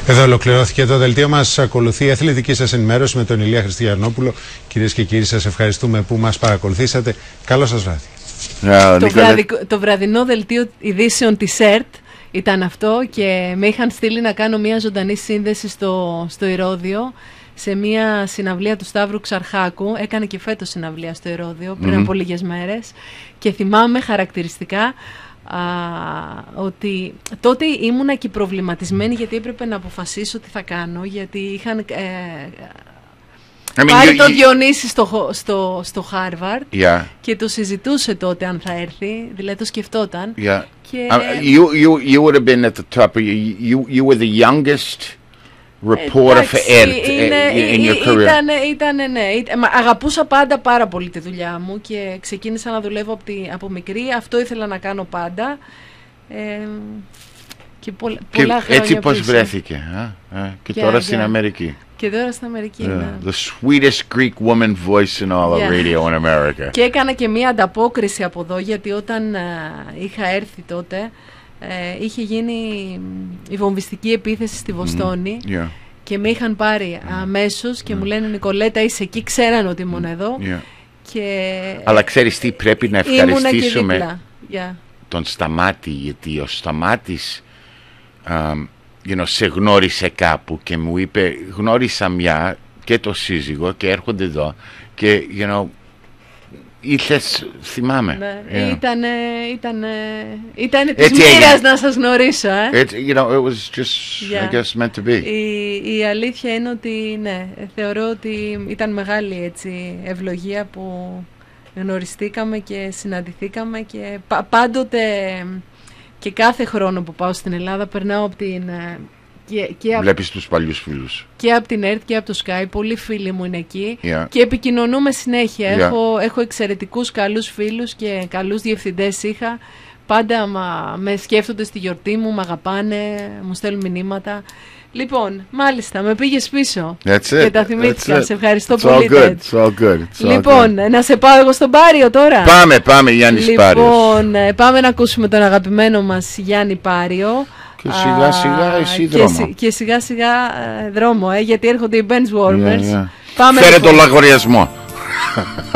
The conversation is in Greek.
Εδώ ολοκληρώθηκε το δελτίο μας. Ακολουθεί η αθλητική σας ενημέρωση με τον Ηλία Χριστιανόπουλο. Κυρίες και κύριοι, σας ευχαριστούμε που μας παρακολουθήσατε. Καλό σας βράδυ. Το βραδινό δελτίο ειδήσεων της ΕΡΤ ήταν αυτό και με είχαν στείλει να κάνω μια ζωντανή σύνδεση στο Ηρώδειο, σε μια συναυλία του Σταύρου Ξαρχάκου. Έκανε και φέτος συναυλία στο Ηρώδειο πριν από λίγες μέρες και θυμάμαι χαρακτηριστικά ότι τότε ήμουνα και προβληματισμένη, γιατί έπρεπε να αποφασίσω τι θα κάνω, γιατί είχαν πάρει τον Διονύση στο Χάρβαρντ και το συζητούσε τότε αν θα έρθει, δηλαδή το σκεφτόταν. Και you would have been at the top. You were the youngest reporter for ERT in your career. Αγαπούσα πάντα πάρα πολύ τη δουλειά μου και ξεκίνησα να δουλεύω από μικρή. Αυτό ήθελα να κάνω πάντα. Και πολλά χρόνια έτσι πώς βρέθηκε και τώρα στην Αμερική. Και τώρα στην Αμερική, ναι. The sweetest Greek woman voice in all of radio in America. Και έκανα και μία ανταπόκριση από εδώ, γιατί όταν είχα έρθει τότε είχε γίνει η βομβιστική επίθεση στη Βοστόνη και με είχαν πάρει αμέσως και μου λένε «Νικολέτα, είσαι εκεί», ξέραν ότι ήμουν εδώ. Αλλά ξέρεις τι, πρέπει να ευχαριστήσουμε τον Σταμάτη, γιατί ο Σταμάτης σε γνώρισε κάπου και μου είπε, γνώρισα μια και το σύζυγο και έρχονται εδώ και ήθελες, θυμάμαι. Ναι, ήταν της μοίρας να σας γνωρίσω. It was just, I guess, meant to be. Η αλήθεια είναι ότι ναι, θεωρώ ότι ήταν μεγάλη ευλογία που γνωριστήκαμε και συναντηθήκαμε και πάντοτε και κάθε χρόνο που πάω στην Ελλάδα περνάω από την... Βλέπεις τους παλιούς φίλους. Και από την ΕΡΤ και από το Sky. Πολλοί φίλοι μου είναι εκεί και επικοινωνούμε συνέχεια. Έχω εξαιρετικούς καλούς φίλους και καλούς διευθυντές είχα. Πάντα με σκέφτονται στη γιορτή μου, με αγαπάνε, μου στέλνουν μηνύματα. Λοιπόν, μάλιστα, με πήγες πίσω και τα θυμήθηκα. Σε ευχαριστώ πολύ. Λοιπόν, να σε πάω εγώ στον Πάριο τώρα. Πάμε Γιάννης Πάριος. Λοιπόν, πάμε να ακούσουμε τον αγαπημένο μας Γιάννη Πάριο. Και σιγά σιγά εσύ δρόμο. Και σιγά σιγά δρόμο, γιατί έρχονται οι bench warmers. Φέρε το λαγοριασμό.